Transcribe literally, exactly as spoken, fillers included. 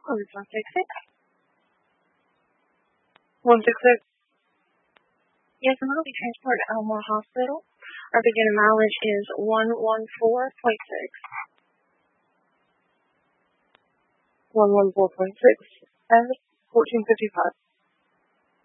Oh, it's one six six. one six six. Yes, I'm going to be transported to Elmore Hospital. Our beginning mileage is one one four point six. one one four point six. And fourteen fifty-five.